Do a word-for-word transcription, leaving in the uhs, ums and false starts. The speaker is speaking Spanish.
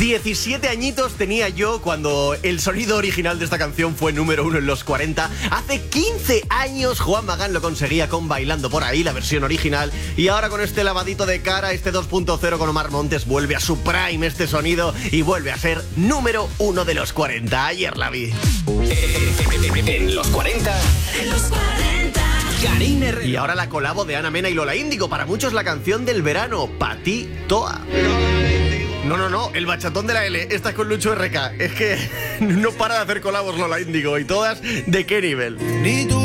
diecisiete añitos tenía yo cuando el sonido original de esta canción fue número uno en los cuarenta. Hace quince años Juan Magán lo conseguía con Bailando por ahí, la versión original. Y ahora con este lavadito de cara, este dos punto cero con Omar Montes, vuelve a su prime este sonido y vuelve a ser número uno de los cuarenta. Ayer la vi. En los cuarenta. En los cuarenta. Karina Herrera. Y ahora la colabo de Ana Mena y Lola Índigo. Para muchos la canción del verano, Pa' ti, Toa. No, no, no, el bachatón de la L. Esta es con Lucho R K. Es que no para de hacer colabos Lola Índigo. Y todas, ¿de qué nivel?